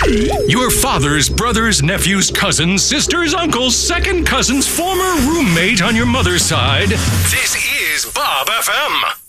Your father's brother's nephew's cousin's sister's uncle's second cousin's former roommate on your mother's side. This is Bob FM.